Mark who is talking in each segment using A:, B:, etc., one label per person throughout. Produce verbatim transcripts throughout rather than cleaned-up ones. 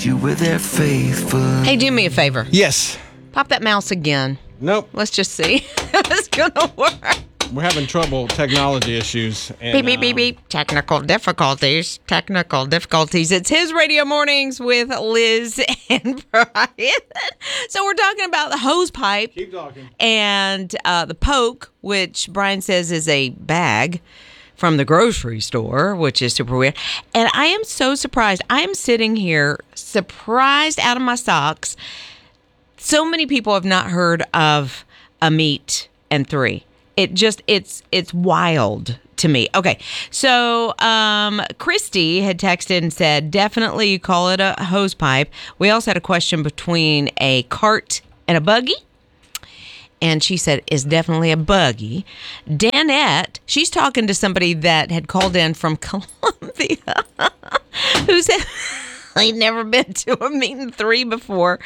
A: you with their faithful.
B: Hey, do me a favor.
C: Yes.
B: Pop that mouse again.
C: Nope.
B: Let's just see if it's going to work.
C: We're having trouble, technology issues. And,
B: Beep, beep, beep,
C: um,
B: beep. Technical difficulties. Technical difficulties. It's his Radio Mornings with Liz and Brian. So we're talking about the hose pipe.
C: Keep talking.
B: And uh, the poke, which Brian says is a bag from the grocery store, which is super weird. And I am so surprised. I am sitting here surprised out of my socks. So many people have not heard of a meat and three. It just, it's it's wild to me. Okay, so um, Christy had texted and said, definitely you call it a hose pipe. We also had a question between a cart and a buggy. And she said, it's definitely a buggy. Danette, she's talking to somebody that had called in from Columbia who said they'd never been to a meet and three before.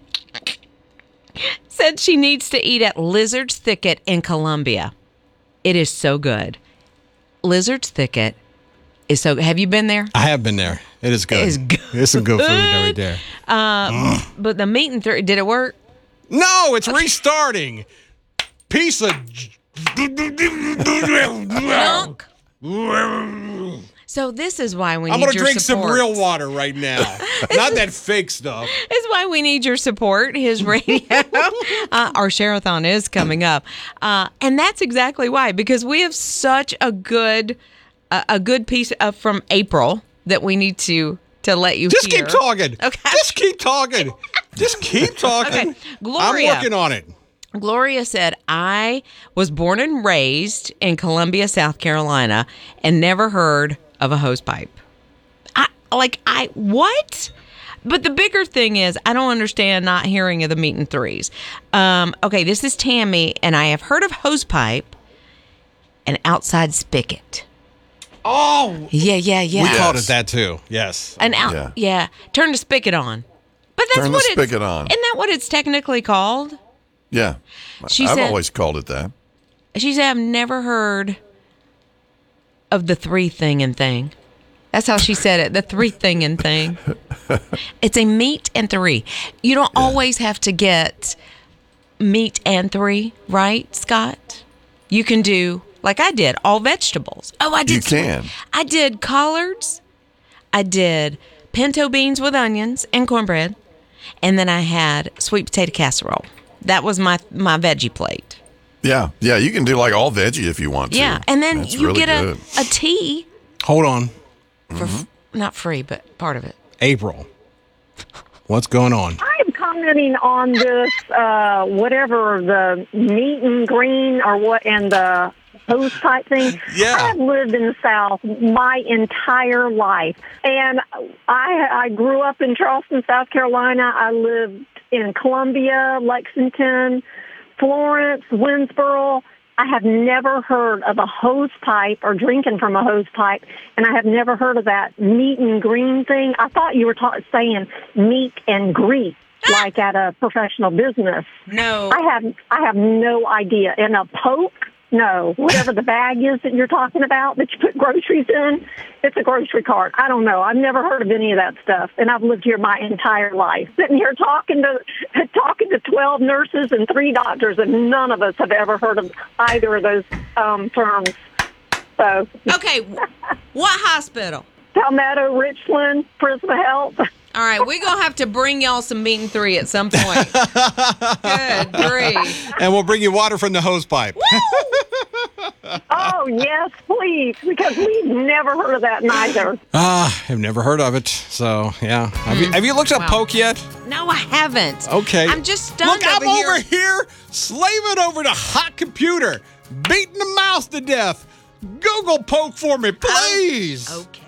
B: Said she needs to eat at Lizard's Thicket in Columbia. It is so good. Lizard's Thicket is so good. Have you been there?
C: I have been there. It is good.
B: It is good.
C: It's some good food right there.
B: Uh, but the meet and three, did it work?
C: No, it's restarting. Piece of
B: Junk. So this is why we
C: I'm
B: need
C: gonna
B: your
C: drink
B: support.
C: some real water right now. Not that fake stuff.
B: This is why we need your support. His radio, uh, our share-a-thon is coming up, uh, and that's exactly why. Because we have such a good, uh, a good piece of, from April that we need to to let you
C: Just
B: hear.
C: keep talking.
B: Okay.
C: Just keep talking. Just keep talking.
B: Okay. Gloria.
C: I'm working on it.
B: Gloria said, I was born and raised in Columbia, South Carolina, and never heard of a hose pipe. I like I what? But the bigger thing is I don't understand not hearing of the meat and threes. Um, okay, this is Tammy, and I have heard of hose pipe and outside spigot.
C: Oh,
B: Yeah, yeah, yeah.
C: we
D: Yes.
C: called it that too. Yes.
B: An out yeah.
D: Yeah.
B: Turn the spigot on. But that's
D: Turn the
B: what it's
D: spigot on.
B: Isn't that what it's technically called?
D: Yeah.
B: She
D: I've
B: said-
D: always called it that.
B: She said, I've never heard of the three thing and thing. That's how she said it, the three thing and thing. It's a meat and three. You don't yeah. always have to get meat and three, right, Scott? You can do, like I did, all vegetables. Oh, I did.
D: You can.
B: Sweet. I did collards. I did pinto beans with onions and cornbread. And then I had sweet potato casserole. That was my my veggie plate.
D: Yeah. Yeah. You can do like all veggie if you want to.
B: Yeah. And then
D: That's
B: you
D: really
B: get a,
D: good.
B: a tea
C: Hold on.
B: for f- not free, but part of it.
C: April. What's going on?
E: I'm commenting on this, uh, whatever the meat and green or what, and the hose pipe thing.
C: Yeah.
E: I have lived in the South my entire life, and I I grew up in Charleston, South Carolina. I lived in Columbia, Lexington, Florence, Winsboro. I have never heard of a hose pipe or drinking from a hose pipe, and I have never heard of that meat and green thing. I thought you were ta- saying meat and grease, like at a professional business.
B: No.
E: I have I have no idea. And a poke? No. Whatever the bag is that you're talking about that you put groceries in, it's a grocery cart. I don't know. I've never heard of any of that stuff, and I've lived here my entire life. Sitting here talking to talking to twelve nurses and three doctors, and none of us have ever heard of either of those um, terms. So,
B: Okay, what hospital?
E: Palmetto, Richland, Prisma Health.
B: All right, we're going to have to bring y'all some meat and three at some point. Good grief.
C: And we'll bring you water from the hose pipe.
E: Oh, yes, please, because we've never heard of that neither.
C: Ah, I've never heard of it. So, yeah. Have, you, have you looked up
B: Wow.
C: poke yet?
B: No, I haven't.
C: Okay.
B: I'm just stunned
C: Look, I'm
B: over here.
C: over here slaving over the hot computer, beating the mouse to death. Google poke for me, please.
B: Okay.